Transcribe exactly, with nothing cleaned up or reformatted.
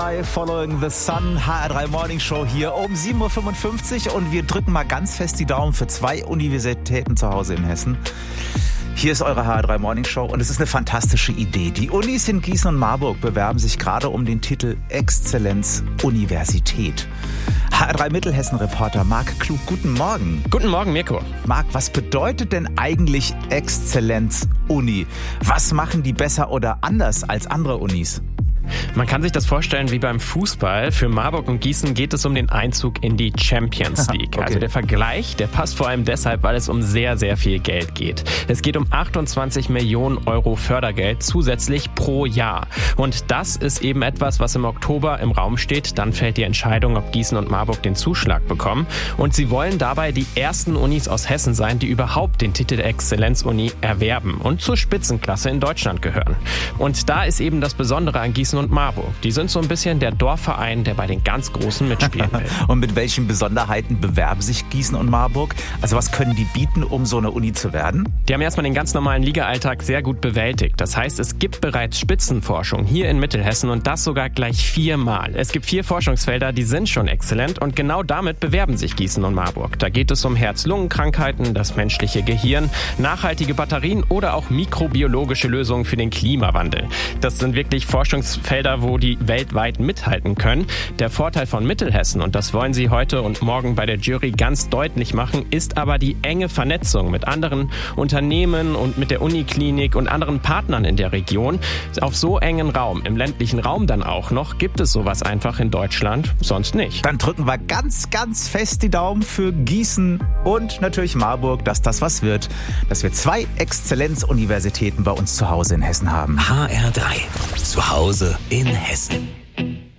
Following the Sun, H R drei Morning Show hier um sieben Uhr fünfundfünfzig und wir drücken mal ganz fest die Daumen für zwei Universitäten zu Hause in Hessen. Hier ist eure H R drei Morning Show und es ist eine fantastische Idee. Die Unis in Gießen und Marburg bewerben sich gerade um den Titel Exzellenz Universität. H R drei Mittelhessen-Reporter Marc Klug, guten Morgen. Guten Morgen, Mirko. Marc, was bedeutet denn eigentlich Exzellenz Uni? Was machen die besser oder anders als andere Unis? Man kann sich das vorstellen wie beim Fußball. Für Marburg und Gießen geht es um den Einzug in die Champions League. Okay. Also der Vergleich, der passt vor allem deshalb, weil es um sehr, sehr viel Geld geht. Es geht um achtundzwanzig Millionen Euro Fördergeld zusätzlich pro Jahr. Und das ist eben etwas, was im Oktober im Raum steht. Dann fällt die Entscheidung, ob Gießen und Marburg den Zuschlag bekommen. Und sie wollen dabei die ersten Unis aus Hessen sein, die überhaupt den Titel der Exzellenz-Uni erwerben und zur Spitzenklasse in Deutschland gehören. Und da ist eben das Besondere an Gießen und Marburg. Die sind so ein bisschen der Dorfverein, der bei den ganz Großen mitspielen will. Und mit welchen Besonderheiten bewerben sich Gießen und Marburg? Also was können die bieten, um so eine Uni zu werden? Die haben erstmal den ganz normalen Liga-Alltag sehr gut bewältigt. Das heißt, es gibt bereits Spitzenforschung hier in Mittelhessen und das sogar gleich viermal. Es gibt vier Forschungsfelder, die sind schon exzellent und genau damit bewerben sich Gießen und Marburg. Da geht es um Herz-Lungen-Krankheiten, das menschliche Gehirn, nachhaltige Batterien oder auch mikrobiologische Lösungen für den Klimawandel. Das sind wirklich Forschungsfelder, wo die weltweit mithalten können. Der Vorteil von Mittelhessen, und das wollen sie heute und morgen bei der Jury ganz deutlich machen, ist aber die enge Vernetzung mit anderen Unternehmen und mit der Uniklinik und anderen Partnern in der Region. Auf so engen Raum, im ländlichen Raum dann auch noch, gibt es sowas einfach in Deutschland sonst nicht. Dann drücken wir ganz, ganz fest die Daumen für Gießen und natürlich Marburg, dass das was wird, dass wir zwei Exzellenzuniversitäten bei uns zu Hause in Hessen haben. H R drei. Zu Hause in Hessen.